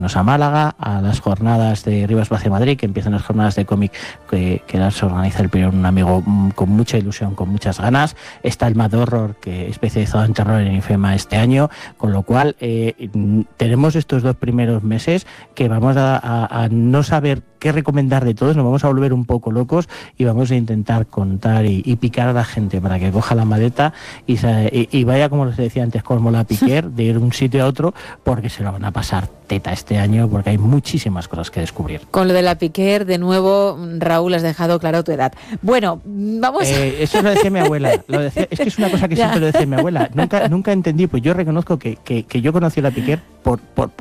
a Málaga, a las jornadas de Rivas Vacia Madrid, que empiezan las jornadas de cómic que las organiza el primero un amigo con mucha ilusión, con muchas ganas. Está el Mad Horror, que especializado en terror en IFEMA este año, con lo cual tenemos estos 2 primeros meses que vamos a no saber qué recomendar de todos, nos vamos a volver un poco locos y vamos a intentar contar y picar a la gente para que coja la maleta y vaya, como les decía antes, como la Piquer, de ir de un sitio a otro, porque se lo van a pasar teta este año, porque hay muchísimas cosas que descubrir. Con lo de la Piquer, de nuevo, Raúl, has dejado claro tu edad. Bueno, vamos... Eso lo decía mi abuela. Es que es una cosa que siempre lo decía mi abuela. Nunca entendí, pues yo reconozco que yo conocí a la Piquer por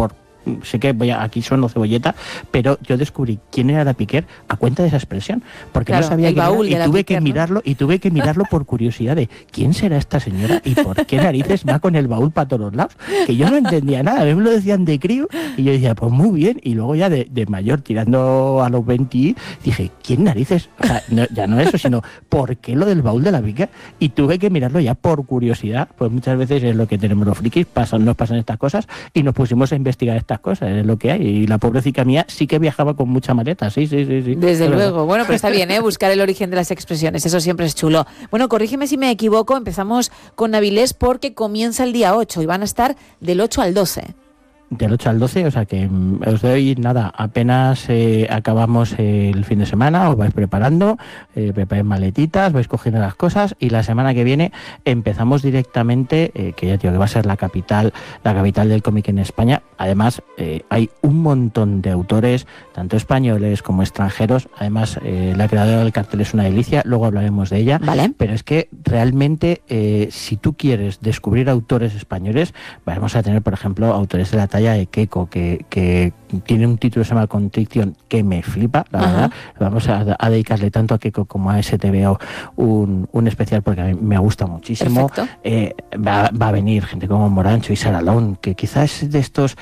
sé que aquí sueno cebolleta, pero yo descubrí quién era la Piquer a cuenta de esa expresión, porque no sabía quién era, y tuve que mirarlo por curiosidad de quién será esta señora y por qué narices va con el baúl para todos los lados, que yo no entendía nada. A mí me lo decían de crío y yo decía, pues muy bien, y luego ya de mayor, tirando a los 20, dije, ¿quién narices? O sea, ya no eso, sino ¿por qué lo del baúl de la Piquer? Y tuve que mirarlo ya por curiosidad, pues muchas veces es lo que tenemos los frikis, nos pasan estas cosas, y nos pusimos a investigar estas cosas, es lo que hay. Y la pobrecita mía sí que viajaba con mucha maleta, sí. Desde luego. Bueno, pero está bien, buscar el origen de las expresiones, eso siempre es chulo. Bueno, corrígeme si me equivoco, empezamos con Avilés porque comienza el día 8 y van a estar del 8 al 12. Del 8 al 12, o sea que os doy nada, apenas acabamos el fin de semana, os vais preparando, preparáis maletitas, vais cogiendo las cosas y la semana que viene empezamos directamente, que ya digo que va a ser la capital del cómic en España. Además, hay un montón de autores, tanto españoles como extranjeros. Además, la creadora del cartel es una delicia, luego hablaremos de ella. ¿Vale? Pero es que realmente, si tú quieres descubrir autores españoles, vamos a tener, por ejemplo, autores de la talla de Keiko, que tiene un título que se llama Contriction que me flipa, la verdad. Vamos a dedicarle tanto a Keiko como a STBO un especial, porque a mí me gusta muchísimo. Va a venir gente como Morancho y Sara Lone, que quizás es de estos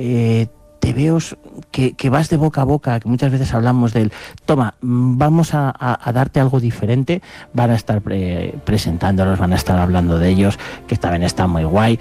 tebeos que vas de boca a boca, que muchas veces hablamos del toma, vamos a darte algo diferente. Van a estar presentándolos, van a estar hablando de ellos, que también está muy guay.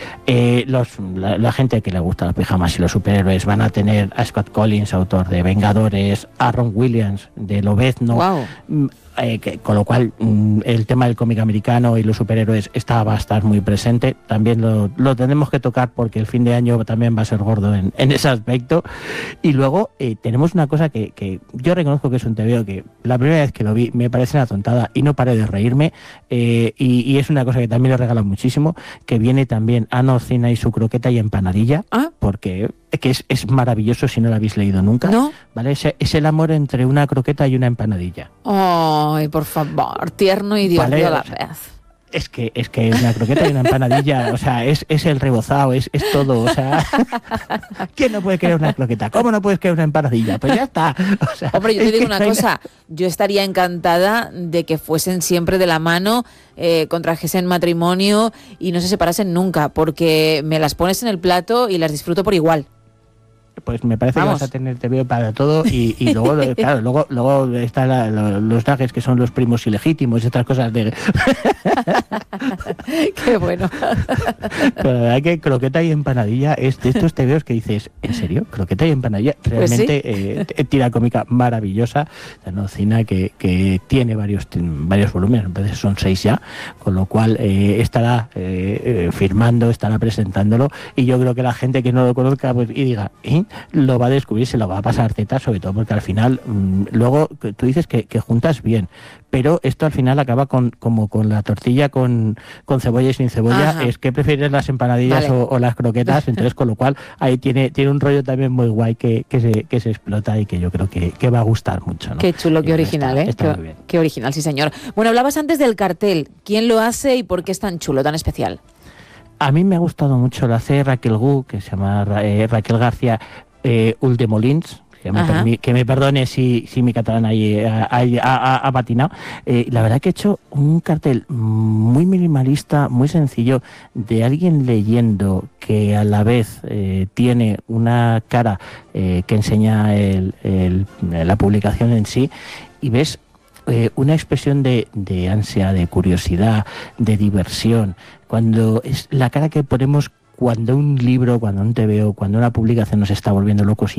La gente que le gusta los pijamas y los superhéroes van a tener a Scott Collins, autor de Vengadores, a Ron Williams de Lobezno. Wow. Con lo cual el tema del cómic americano y los superhéroes va a estar muy presente. También lo tenemos que tocar porque el fin de año también va a ser gordo en ese aspecto. Y luego tenemos una cosa que yo reconozco que es un tebeo que la primera vez que lo vi me parece una tontada y no paré de reírme, y es una cosa que también le regalo muchísimo, que viene también Ana Ocina y su croqueta y empanadilla, porque que es maravilloso si no lo habéis leído nunca. ¿No? ¿Vale? Es el amor entre una croqueta y una empanadilla. Ay, por favor, tierno y divertido, ¿vale? A la vez. Es que una croqueta y una empanadilla, o sea, es el rebozado, es todo, o sea, ¿quién no puede querer una croqueta? ¿Cómo no puedes querer una empanadilla? Pues ya está. O sea, hombre, yo te digo una cosa, yo estaría encantada de que fuesen siempre de la mano, contrajesen matrimonio y no se separasen nunca, porque me las pones en el plato y las disfruto por igual. Pues me parece que vas a tener TV para todo y luego, claro, luego están los nuggets, que son los primos ilegítimos y estas cosas de... Qué bueno. Pero la verdad que croqueta y empanadilla es de estos TVOs que dices, ¿en serio? ¿Croqueta y empanadilla? Realmente pues sí. Tira cómica maravillosa. La Nocina que tiene varios volúmenes, entonces son 6 ya, con lo cual estará firmando, estará presentándolo, y yo creo que la gente que no lo conozca pues, y diga, lo va a descubrir, se lo va a pasar teta, sobre todo porque al final, luego tú dices que juntas bien, pero esto al final acaba como con la tortilla con cebolla y sin cebolla. Ajá. Es que prefieres las empanadillas, vale, o las croquetas, entonces con lo cual ahí tiene un rollo también muy guay que se explota y que yo creo que va a gustar mucho, ¿no? Qué chulo, qué original, está muy bien. Qué original, sí señor. Bueno, hablabas antes del cartel, ¿quién lo hace y por qué es tan chulo, tan especial? A mí me ha gustado mucho, lo hace Raquel Gu, que se llama Raquel García Uldemolins, que me perdone si mi catalán ahí ha patinado. La verdad que he hecho un cartel muy minimalista, muy sencillo, de alguien leyendo que a la vez tiene una cara que enseña la publicación en sí, y ves una expresión de ansia, de curiosidad, de diversión, cuando es la cara que ponemos cuando un libro, cuando un TVO, cuando una publicación nos está volviendo locos